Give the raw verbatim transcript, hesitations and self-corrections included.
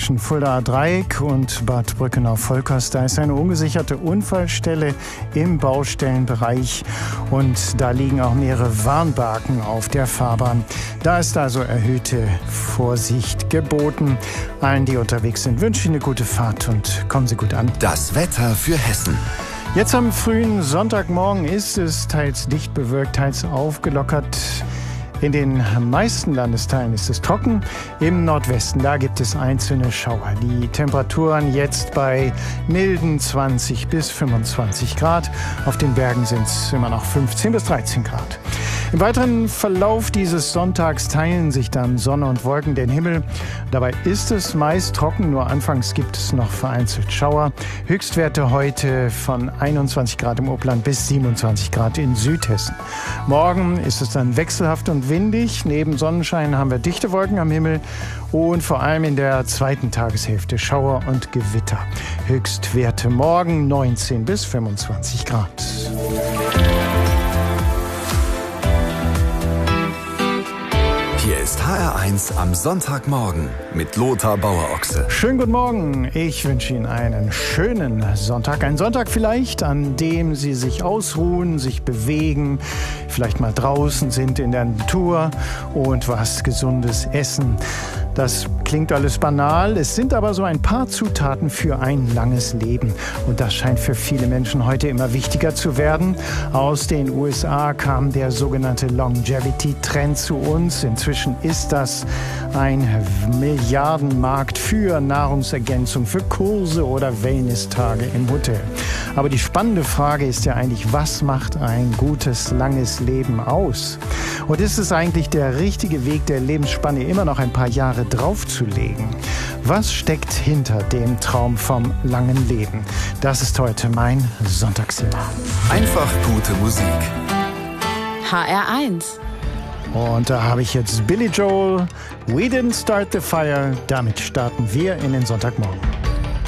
zwischen Fuldaer Dreieck und Bad Brückenau-Volkers. Da ist eine ungesicherte Unfallstelle im Baustellenbereich und da liegen auch mehrere Warnbalken auf der Fahrbahn. Da ist also erhöhte Vorsicht geboten. Allen, die unterwegs sind, wünsche ich eine gute Fahrt und kommen Sie gut an. Das Wetter für Hessen. Jetzt am frühen Sonntagmorgen ist es teils dicht bewölkt, teils aufgelockert. In den meisten Landesteilen ist es trocken. Im Nordwesten, da gibt es einzelne Schauer. Die Temperaturen jetzt bei milden zwanzig bis fünfundzwanzig Grad. Auf den Bergen sind es immer noch fünfzehn bis dreizehn Grad. Im weiteren Verlauf dieses Sonntags teilen sich dann Sonne und Wolken den Himmel. Dabei ist es meist trocken, nur anfangs gibt es noch vereinzelt Schauer. Höchstwerte heute von einundzwanzig Grad im Oberland bis siebenundzwanzig Grad in Südhessen. Morgen ist es dann wechselhaft und windig. Neben Sonnenschein haben wir dichte Wolken am Himmel und vor allem in der zweiten Tageshälfte Schauer und Gewitter. Höchstwerte morgen neunzehn bis fünfundzwanzig Grad. Hier ist H R eins am Sonntagmorgen mit Lothar Bauer-Ochse. Schönen guten Morgen. Ich wünsche Ihnen einen schönen Sonntag. Ein Sonntag vielleicht, an dem Sie sich ausruhen, sich bewegen, vielleicht mal draußen sind in der Natur und was Gesundes essen. Das klingt alles banal, es sind aber so ein paar Zutaten für ein langes Leben. Und das scheint für viele Menschen heute immer wichtiger zu werden. Aus den U S A kam der sogenannte Longevity-Trend zu uns. Inzwischen ist das ein Milliardenmarkt für Nahrungsergänzung, für Kurse oder Wellnesstage im Hotel. Aber die spannende Frage ist ja eigentlich, was macht ein gutes, langes Leben aus? Und ist es eigentlich der richtige Weg der Lebensspanne, immer noch ein paar Jahre draufzulegen? Was steckt hinter dem Traum vom langen Leben? Das ist heute mein Sonntagsthema. Einfach gute Musik. H R eins. Und da habe ich jetzt Billy Joel, We Didn't Start the Fire. Damit starten wir in den Sonntagmorgen.